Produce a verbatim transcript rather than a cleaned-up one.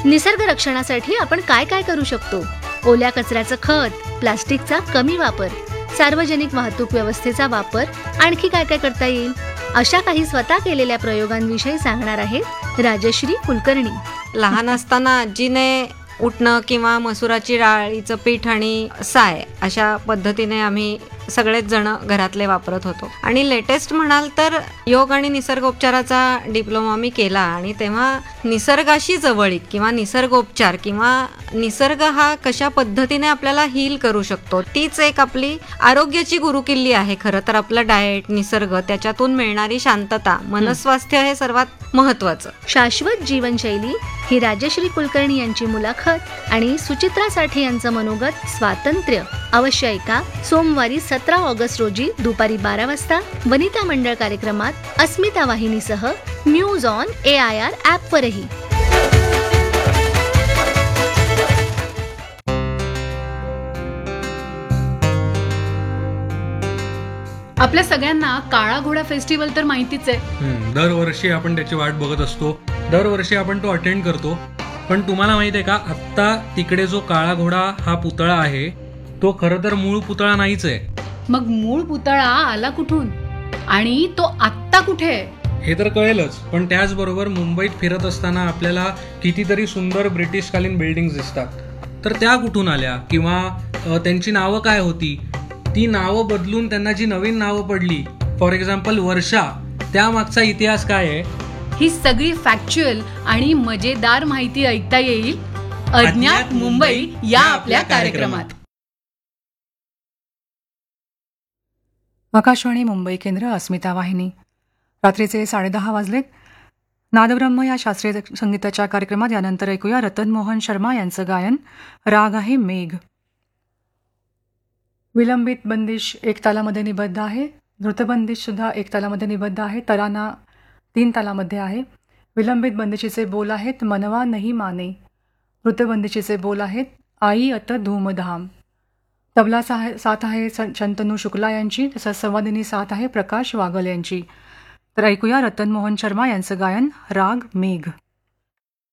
निसर्ग रक्षणासाठी आपण काय काय करू शकतो? ओल्या कचऱ्याचं खत, प्लास्टिकचा कमी वापर, सार्वजनिक वाहतूक व्यवस्थेचा वापर, आणखी काय काय करता येईल, अशा काही स्वतः केलेल्या प्रयोगांविषयी सांगणार आहेत राजश्री कुलकर्णी. लहान असताना आजीने उठणं किंवा मसुराची डाळीचं पीठ आणि साय अशा पद्धतीने आम्ही सगळेच जण घरातले वापरत होतो. आणि लेटेस्ट म्हणाल तर योग आणि निसर्गोपचाराचा डिप्लोमा मी केला आणि तेव्हा निसर्गाशी जवळीक किंवा निसर्गोपचार किंवा निसर्ग हा कशा पद्धतीने आपल्याला हील करू शकतो तीच एक आपली आरोग्याची गुरुकिल्ली आहे. खरं तर आपलं डाएट, निसर्ग, त्याच्यातून मिळणारी शांतता, मनस्वास्थ्य हे सर्वात महत्वाचं. शाश्वत जीवनशैली ही राजश्री कुलकर्णी यांची मुलाखत आणि सुचित्रा साठे यांचं मनोगत स्वातंत्र्य अवश्य ऐका. सोमवारी सतरा ऑगस्ट रोजी दुपारी बारा वाजता वनिता मंडळ कार्यक्रमात अस्मिता वाहिनीसह news on A I R ॲपवरही. आपल्या सगळ्यांना काळा घोडा फेस्टिवल तर माहितीच आहे. दरवर्षी आपण त्याची वाट बघत असतो, दरवर्षी आपण तो अटेंड करतो. पण तुम्हाला माहित आहे का, आत्ता तिकडे जो काळा घोडा हा पुतळा आहे तो खरं तर मूळ पुतळा नाहीच आहे. मग मूळ पुतळा आला कुठून आणि तो आत्ता कुठे आहे हे तर कळेलच. पण त्याचबरोबर मुंबईत फिरत असताना आपल्याला कितीतरी सुंदर ब्रिटिशकालीन बिल्डिंग दिसतात. तर त्या कुठून आल्या किंवा त्यांची नावं काय होती, ती नावं बदलून त्यांना जी नवीन नावं पडली, फॉर एक्झाम्पल वर्षा, त्यामागचा इतिहास काय आहे, ही सगळी फॅक्च्युअल आणि मजेदार माहिती ऐकता येईल अज्ञात मुंबई या आपल्या कार्यक्रमात. आकाशवाणी मुंबई केंद्र, अस्मिता वाहिनी. रात्रीचे साडेदहा वाजलेत. नादब्रह्म या शास्त्रीय संगीताच्या कार्यक्रमात यानंतर ऐकूया रतन मोहन शर्मा यांचं गायन. राग आहे मेघ. विलंबित बंदिश एक तालामध्ये निबद्ध आहे. द्रुतबंदिश सुद्धा एक तालामध्ये निबद्ध आहे. तराना तीन तालामध्ये आहे. विलंबित बंदिशीचे बोल आहेत मनवा नाही माने. द्रुतबंदिशीचे बोल आहेत आई अत धूमधाम. तबला साथ आहे शंतनू शुक्ला यांची, तसंच संवादिनी साथ आहे प्रकाश वागल यांची. तर ऐकूया रतन मोहन शर्मा यांचं गायन राग मेघ.